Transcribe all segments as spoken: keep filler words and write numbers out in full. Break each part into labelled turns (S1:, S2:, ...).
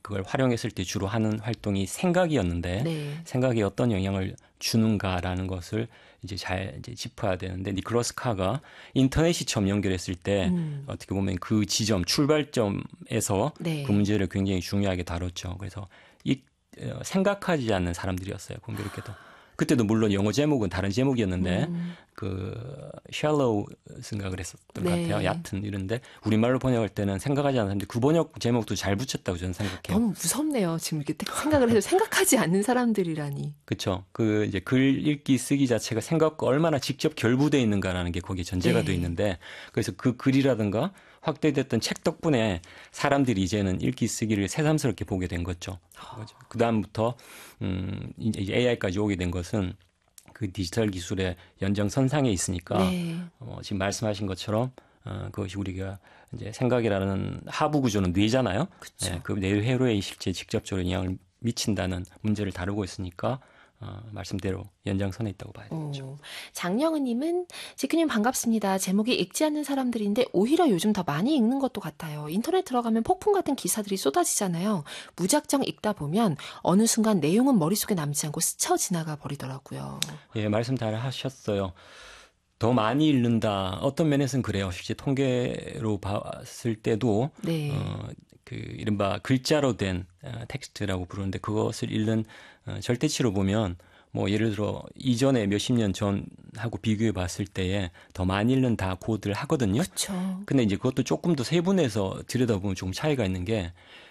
S1: 그걸 활용했을 때 주로 하는 활동이 생각이었는데
S2: 네.
S1: 생각에 어떤 영향을 주는가라는 것을 이제 잘 이제 짚어야 되는데 니콜라스 카가 인터넷이 처음 연결했을 때
S2: 음.
S1: 어떻게 보면 그 지점 출발점에서
S2: 네.
S1: 그 문제를 굉장히 중요하게 다뤘죠. 그래서 이 어, 생각하지 않는 사람들이었어요. 공교롭게도. 그때도 물론 영어 제목은 다른 제목이었는데
S2: 음.
S1: 그 shallow 그랬었던 것
S2: 네.
S1: 같아요. 얕은 이런데 우리말로 번역할 때는 생각하지 않는 사람들 그 번역 제목도 잘 붙였다고 저는 생각해요.
S2: 너무 무섭네요. 지금 이렇게 딱 생각을 해도 생각하지 않는 사람들이라니.
S1: 그렇죠. 그 이제 글 읽기 쓰기 자체가 생각과 얼마나 직접 결부돼 있는가라는 게 거기에 전제가
S2: 네.
S1: 돼 있는데 그래서 그 글이라든가 확대됐던 책 덕분에 사람들이 이제는 읽기 쓰기를 새삼스럽게 보게 된 거죠. 그 다음부터 음, 이제 에이아이까지 오게 된 것은 그 디지털 기술의 연장선상에 있으니까
S2: 네.
S1: 어, 지금 말씀하신 것처럼 어, 그것이 우리가 이제 생각이라는 하부 구조는 뇌잖아요.
S2: 그쵸.
S1: 네, 그 뇌회로에 실제 직접적으로 영향을 미친다는 문제를 다루고 있으니까 어, 말씀대로 연장선에 있다고 봐야 되겠죠.
S2: 오, 장영은님은 지크님 반갑습니다. 제목이 읽지 않는 사람들인데 오히려 요즘 더 많이 읽는 것도 같아요. 인터넷 들어가면 폭풍 같은 기사들이 쏟아지잖아요. 무작정 읽다 보면 어느 순간 내용은 머릿속에 남지 않고 스쳐 지나가 버리더라고요.
S1: 예, 말씀 잘 하셨어요. 더 많이 읽는다. 어떤 면에서는 그래요. 실제 통계로 봤을 때도
S2: 네.
S1: 어, 그 이른바 글자로 된 어, 텍스트라고 부르는데 그것을 읽는 어, 절대치로 보면 뭐 예를 들어 이전에 몇십 년 전하고 비교해 봤을 때에 더 많이 읽는다 고들 하거든요.
S2: 그렇죠.
S1: 근데 이제 그것도 조금 더 세분해서 들여다보면 조금 차이가 있는 게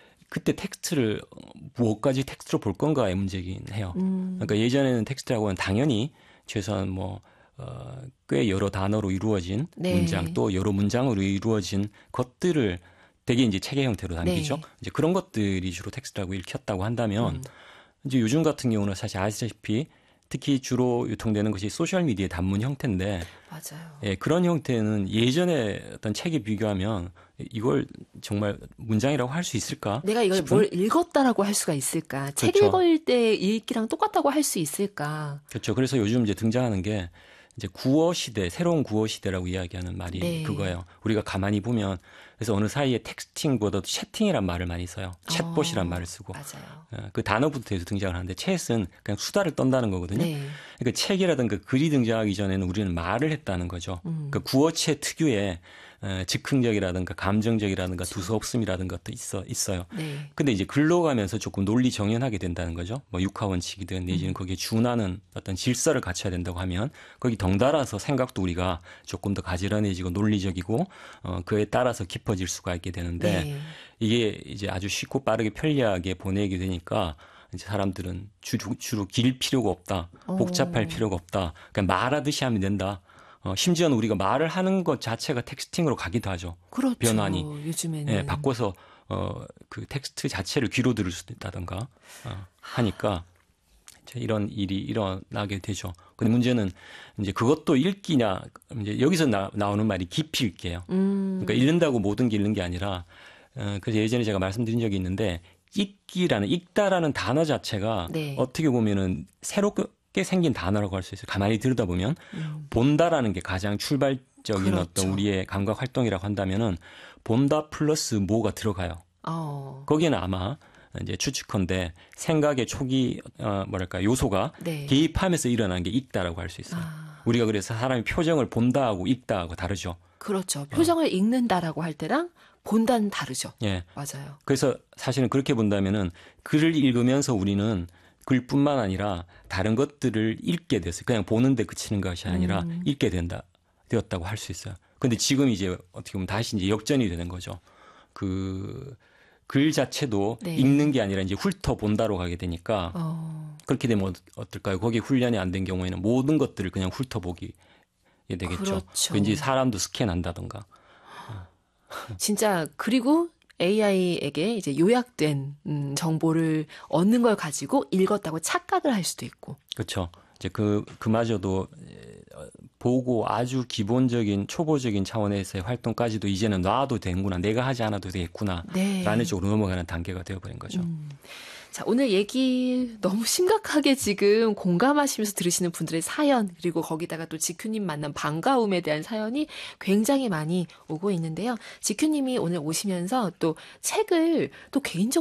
S1: 그때 텍스트를 무엇까지 텍스트로 볼 건가의 문제이긴 해요.
S2: 음.
S1: 그러니까 예전에는 텍스트라고 하면 당연히 최소한 뭐 어, 꽤 여러 단어로 이루어진
S2: 네.
S1: 문장 또 여러 문장으로 이루어진 것들을 되게 이제 체계 형태로 남기죠.
S2: 네.
S1: 이제 그런 것들이 주로 텍스트라고 읽혔다고 한다면
S2: 음.
S1: 이제 요즘 같은 경우는 사실 아시다시피 특히 주로 유통되는 것이 소셜 미디어의 단문 형태인데
S2: 맞아요.
S1: 예, 그런 형태는 예전에 어떤 책에 비교하면 이걸 정말 문장이라고 할 수 있을까?
S2: 내가 이걸
S1: 싶은?
S2: 뭘 읽었다라고 할 수가 있을까? 책
S1: 그렇죠.
S2: 읽을 때 읽기랑 똑같다고 할 수 있을까?
S1: 그렇죠. 그래서 요즘 이제 등장하는 게 이제 구어 시대, 새로운 구어 시대라고 이야기하는 말이
S2: 네.
S1: 그거예요. 우리가 가만히 보면 그래서 어느 사이에 텍스팅보다도 채팅이란 말을 많이 써요. 챗봇이란
S2: 어,
S1: 말을 쓰고
S2: 맞아요.
S1: 어, 그 단어부터 해서 등장을 하는데 챗은 그냥 수다를 떤다는 거거든요.
S2: 네.
S1: 그러니까 책이라든가 글이 등장하기 전에는 우리는 말을 했다는 거죠.
S2: 음.
S1: 그 구어체 특유의 어, 즉흥적이라든가 감정적이라든가 두서없음이라든가 또 있어 있어요.
S2: 네.
S1: 근데 이제 글로 가면서 조금 논리 정연하게 된다는 거죠. 뭐 육하 원칙이든 내지는
S2: 음.
S1: 거기에 준하는 어떤 질서를 갖춰야 된다고 하면 거기 덩달아서 생각도 우리가 조금 더 가지런해지고 논리적이고 어, 그에 따라서 깊어질 수가 있게 되는데
S2: 네.
S1: 이게 이제 아주 쉽고 빠르게 편리하게 보내게 되니까 이제 사람들은 주로, 주로 길 필요가 없다. 복잡할
S2: 어.
S1: 필요가 없다. 그냥 말하듯이 하면 된다. 어, 심지어는 우리가 말을 하는 것 자체가 텍스팅으로 가기도 하죠.
S2: 그렇죠.
S1: 변환이.
S2: 요즘에는.
S1: 예, 바꿔서 어, 그 텍스트 자체를 귀로 들을 수도 있다던가 어, 하니까 이런 일이 일어나게 되죠. 근데 문제는 이제 그것도 읽기냐 이제 여기서 나, 나오는 말이 깊이 읽기예요.
S2: 음.
S1: 그러니까 읽는다고 모든 게 읽는 게 아니라 어, 그래서 예전에 제가 말씀드린 적이 있는데 읽기라는 읽다라는 단어 자체가
S2: 네.
S1: 어떻게 보면은 새롭게 생긴 단어라고 할 수 있어요. 가만히 들여다보면
S2: 음.
S1: 본다라는 게 가장 출발적인
S2: 그렇죠.
S1: 어떤 우리의 감각 활동이라고 한다면은 본다 플러스 뭐가 들어가요.
S2: 어.
S1: 거기에는 아마 이제 추측컨대 생각의 초기 어 뭐랄까 요소가
S2: 네.
S1: 개입하면서 일어난 게 읽다라고 할 수 있어요.
S2: 아.
S1: 우리가 그래서 사람이 표정을 본다하고 읽다하고 다르죠.
S2: 그렇죠. 표정을 읽는다라고 할 때랑 본다는 다르죠.
S1: 예.
S2: 맞아요.
S1: 그래서 사실은 그렇게 본다면은 글을 읽으면서 우리는 글뿐만 아니라 다른 것들을 읽게 됐어요. 그냥 보는데 그치는 것이 아니라
S2: 음.
S1: 읽게 된다 되었다고 할 수 있어요. 근데 지금 이제 어떻게 보면 다시 이제 역전이 되는 거죠. 그 글 자체도
S2: 네.
S1: 읽는 게 아니라 이제 훑어 본다로 가게 되니까
S2: 어.
S1: 그렇게 되면 어떨까요? 거기에 훈련이 안 된 경우에는 모든 것들을 그냥 훑어 보게 되겠죠.
S2: 그렇죠.
S1: 왠지 사람도 스캔한다던가.
S2: 진짜 그리고 에이아이에게 이제 요약된 음, 정보를 얻는 걸 가지고 읽었다고 착각을 할 수도 있고.
S1: 그렇죠. 이제 그 그마저도 보고 아주 기본적인 초보적인 차원에서의 활동까지도 이제는 놔도 되는구나. 내가 하지 않아도 되겠구나.
S2: 네.
S1: 라는 쪽으로 넘어가는 단계가 되어버린 거죠.
S2: 음. 자, 오늘 얘기 너무 심각하게 지금 공감하시면서 들으시는 분들의 사연, 그리고 거기다가 또 지큐님 만난 반가움에 대한 사연이 굉장히 많이 오고 있는데요. 지큐님이 오늘 오시면서 또 책을 또 개인적으로